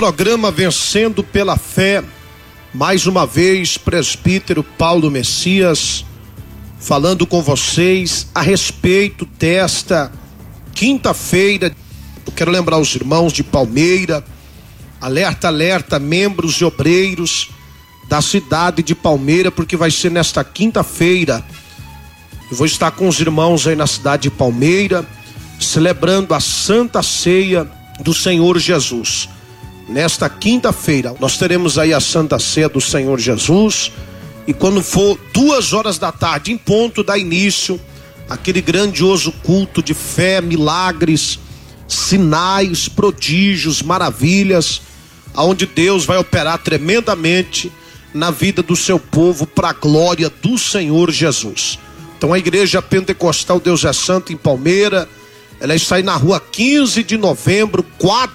programa Vencendo pela Fé, mais uma vez, presbítero Paulo Messias, falando com vocês a respeito desta quinta-feira. Eu quero lembrar os irmãos de Palmeira, alerta, alerta, membros e obreiros da cidade de Palmeira, porque vai ser nesta quinta-feira. Eu vou estar com os irmãos aí na cidade de Palmeira, celebrando a Santa Ceia do Senhor Jesus. Nesta quinta-feira, nós teremos aí a Santa Ceia do Senhor Jesus, e quando for 2 da tarde, em ponto, dá início aquele grandioso culto de fé, milagres, sinais, prodígios, maravilhas, aonde Deus vai operar tremendamente na vida do seu povo, para a glória do Senhor Jesus. Então a Igreja Pentecostal Deus é Santo em Palmeira, ela está aí na rua 15 de novembro,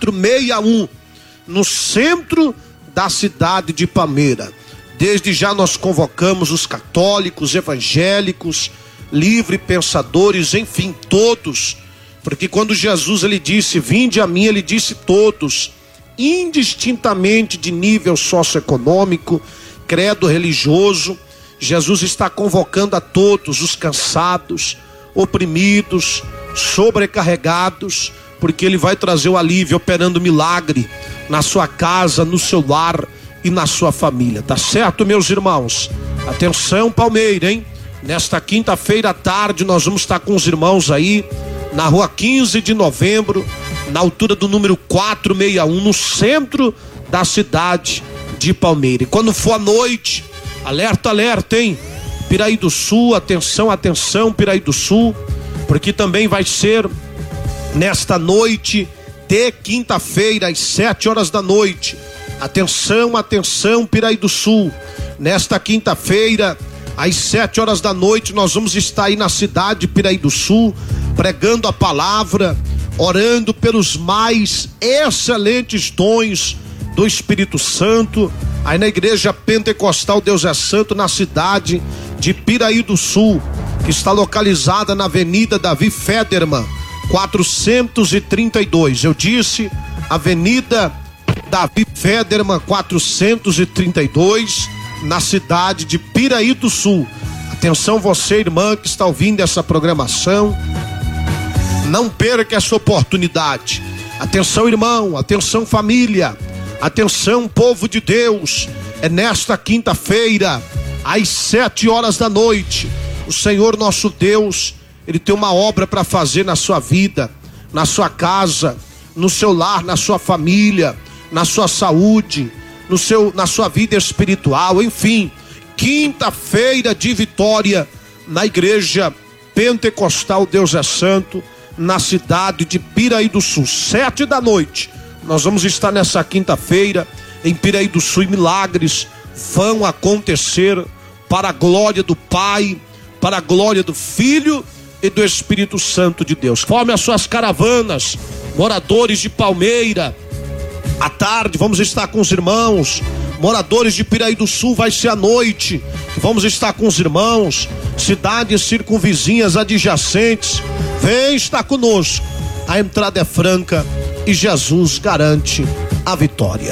461, no centro da cidade de Palmeira. Desde já nós convocamos os católicos, evangélicos, livre pensadores, enfim, todos, porque quando Jesus ele disse, vinde a mim, ele disse todos, indistintamente de nível socioeconômico, credo religioso. Jesus está convocando a todos os cansados, oprimidos, sobrecarregados, porque ele vai trazer o alívio, operando milagre na sua casa, no seu lar e na sua família. Tá certo, meus irmãos? Atenção, Palmeira, hein? Nesta quinta-feira à tarde nós vamos estar com os irmãos aí na rua 15 de novembro, na altura do número 461, no centro da cidade de Palmeira. E quando for à noite, alerta, alerta, hein? Piraí do Sul, atenção, atenção, Piraí do Sul, porque também vai ser nesta noite de quinta-feira, às 7 da noite. Atenção, atenção, Piraí do Sul. Nesta quinta-feira, às 7 da noite, nós vamos estar aí na cidade de Piraí do Sul, pregando a palavra, orando pelos mais excelentes dons do Espírito Santo, aí na Igreja Pentecostal Deus é Santo, na cidade de Piraí do Sul, que está localizada na Avenida Davi Federman, 432. Eu disse Avenida Davi Federman 432, na cidade de Piraí do Sul. Atenção você, irmã, que está ouvindo essa programação, não perca essa oportunidade. Atenção, irmão, atenção, família, atenção, povo de Deus. É nesta quinta-feira, às 7 da noite, o Senhor nosso Deus, ele tem uma obra para fazer na sua vida, na sua casa, no seu lar, na sua família, na sua saúde, na sua vida espiritual, enfim. Quinta-feira de vitória na Igreja Pentecostal Deus é Santo, na cidade de Piraí do Sul, 7 da noite. Nós vamos estar nessa quinta-feira em Piraí do Sul, e milagres vão acontecer para a glória do Pai, para a glória do Filho e do Espírito Santo de Deus. Forme as suas caravanas, moradores de Palmeira. À tarde vamos estar com os irmãos, moradores de Piraí do Sul, vai ser à noite, vamos estar com os irmãos, cidades circunvizinhas, adjacentes, vem estar conosco, a entrada é franca e Jesus garante a vitória.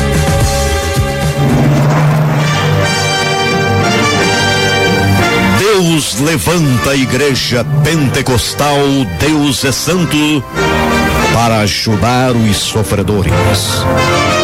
Deus levanta a Igreja Pentecostal Deus é Santo para ajudar os sofredores.